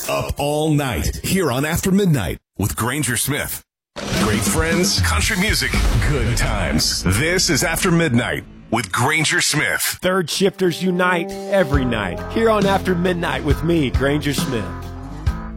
Up all night here on After Midnight with Granger Smith. Great friends, country music, good times. This is After Midnight with Granger Smith. Third shifters unite every night here on After Midnight with me, Granger Smith.